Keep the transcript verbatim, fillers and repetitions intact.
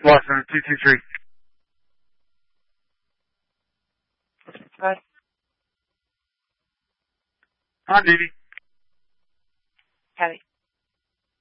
Flight Center two two three. Hi. Hi, Dee Dee. Howdy.